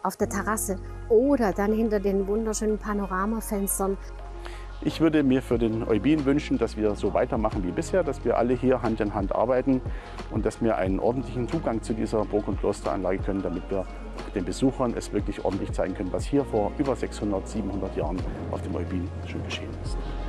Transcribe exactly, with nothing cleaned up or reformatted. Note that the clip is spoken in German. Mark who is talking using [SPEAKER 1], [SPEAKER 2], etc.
[SPEAKER 1] auf der Terrasse oder dann hinter den wunderschönen Panoramafenstern.
[SPEAKER 2] Ich würde mir für den Eubin wünschen, dass wir so weitermachen wie bisher, dass wir alle hier Hand in Hand arbeiten und dass wir einen ordentlichen Zugang zu dieser Burg- und Klosteranlage können, damit wir den Besuchern es wirklich ordentlich zeigen können, was hier vor über sechshundert, siebenhundert Jahren auf dem Eubin schon geschehen ist.